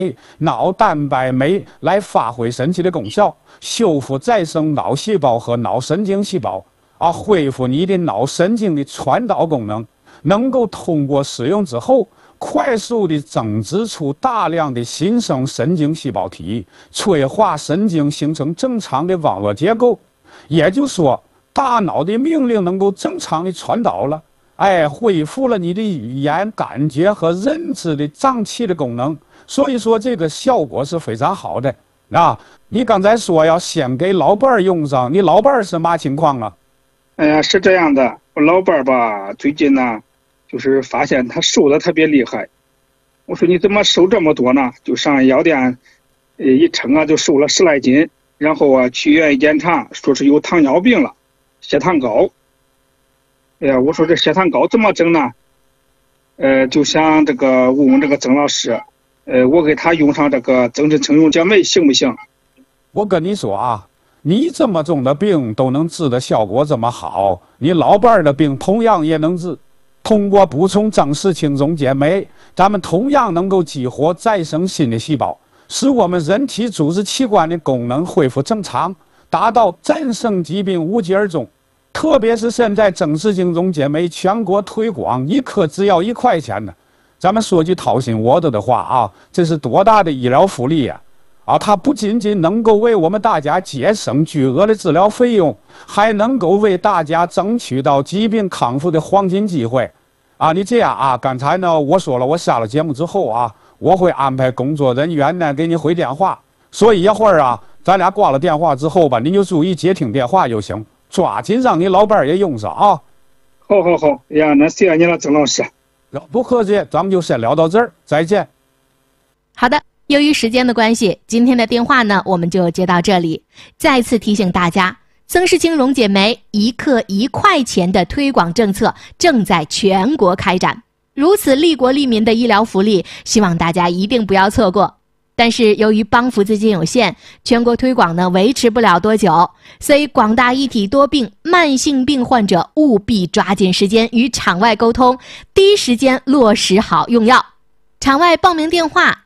脑蛋白酶来发挥神奇的功效，修复再生脑细胞和脑神经细胞，恢复你的脑神经的传导功能，能够通过使用之后，快速地增殖出大量的新生神经细胞体，催化神经形成正常的网络结构。也就是说，大脑的命令能够正常地传导了，恢复了你的语言、感觉和认知的脏器的功能。所以说，这个效果是非常好的。你刚才说要先给老伴儿用上，你老伴儿是嘛情况啊？ 是这样的，我老伴儿吧，最近呢，就是发现他瘦的特别厉害。我说你怎么瘦这么多呢？就上药店，一称就瘦了10来斤。然后去医院一检查，说是有糖尿病了，血糖高。我说这血糖高怎么整呢？就想问问这个曾老师，我给他用上这个增生清溶解酶行不行？ 我跟你说你这么重的病都能治的效果这么好，你老伴儿的病同样也能治。通过补充增生清溶解酶，咱们同样能够激活再生新的细胞，使我们人体组织器官的功能恢复正常，达到战胜疾病无疾而终。特别是现在增生清溶解酶全国推广，1颗只要1块钱呢。咱们说句掏心窝子的话这是多大的医疗福利呀！它不仅仅能够为我们大家节省巨额的治疗费用，还能够为大家争取到疾病康复的黄金机会。你这样刚才呢我说了，我下了节目之后我会安排工作人员呢给你回电话，所以一会儿咱俩挂了电话之后吧，您就注意接听电话就行，抓紧让你老伴儿也用上好。 呀，那谢谢你了，曾老师。 不客气，咱们就先聊到这儿，再见。 好的，由于时间的关系，今天的电话呢我们就接到这里。再次提醒大家，增生清溶解酶1克1块钱的推广政策正在全国开展，如此利国利民的医疗福利，希望大家一定不要错过。但是由于帮扶资金有限，全国推广呢维持不了多久，所以广大一体多病、慢性病患者务必抓紧时间与场外沟通，第一时间落实好用药。场外报名电话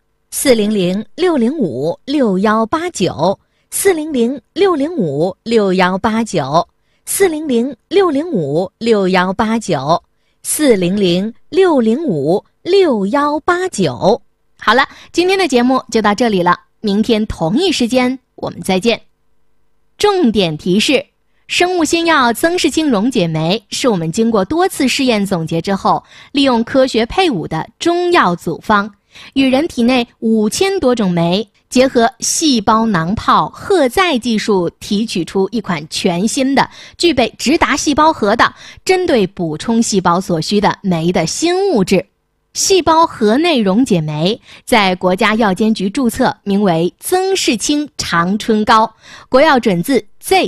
400-605-6189 400-605-6189 400-605-6189 400-605-6189。好了，今天的节目就到这里了，明天同一时间我们再见。重点提示，生物新药增生清溶解酶是我们经过多次试验总结之后，利用科学配伍的中药组方，与人体内5000多种酶结合细胞囊泡荷载技术提取出一款全新的具备直达细胞核的针对补充细胞所需的酶的新物质。细胞核内溶解酶在国家药监局注册，名为增世清长春膏，国药准字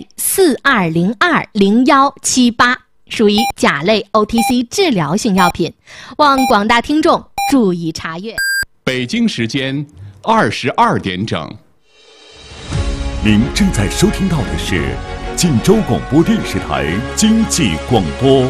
Z42020178，属于甲类 OTC 治疗性药品，望广大听众注意查阅。 北京时间22点整。 您正在收听到的是晋州广播电视台经济广播。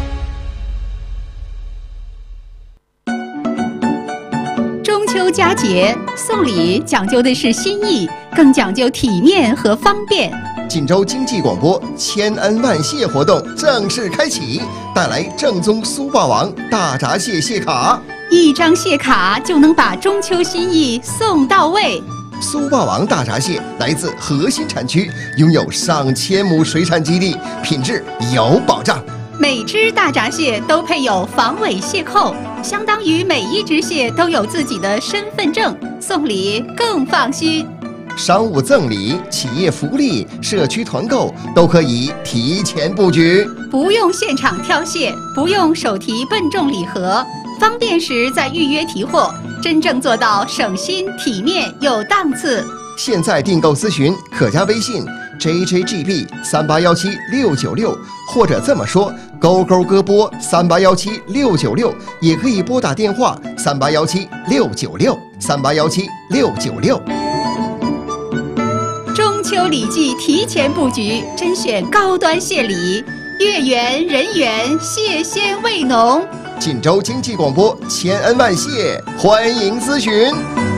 中秋佳节送礼讲究的是心意，更讲究体面和方便。 锦州经济广播千恩万谢活动正式开启，带来正宗苏霸王大闸蟹蟹卡 ，1张蟹卡就能把中秋心意送到位。 苏霸王大闸蟹来自核心产区，拥有上千亩水产基地，品质有保障。 每只大闸蟹都配有防伪蟹扣，相当于每一只蟹都有自己的身份证，送礼更放心。 商务赠礼、企业福利、社区团购都可以提前布局， 不用现场挑蟹，不用手提笨重礼盒，方便时再预约提货，真正做到省心、体面、有档次。 现在订购咨询可加微信 JJGB3817696，或者这么说勾勾歌播3817696，也可以拨打电话3817696 3817696。 中秋礼记提前布局，甄选高端蟹礼，月圆人圆，蟹鲜味浓。 锦州经济广播千恩万谢，欢迎咨询。